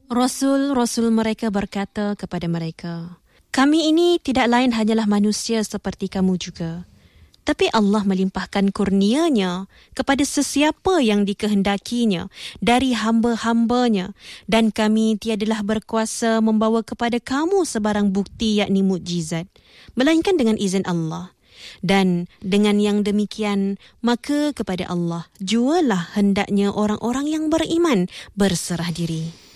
Rasul-rasul mereka berkata kepada mereka, kami ini tidak lain hanyalah manusia seperti kamu juga. Tapi Allah melimpahkan kurnia-Nya kepada sesiapa yang dikehendakinya dari hamba-hambanya, dan kami tiadalah berkuasa membawa kepada kamu sebarang bukti yakni mukjizat, melainkan dengan izin Allah. Dan dengan yang demikian, maka kepada Allah jualah hendaknya orang-orang yang beriman berserah diri.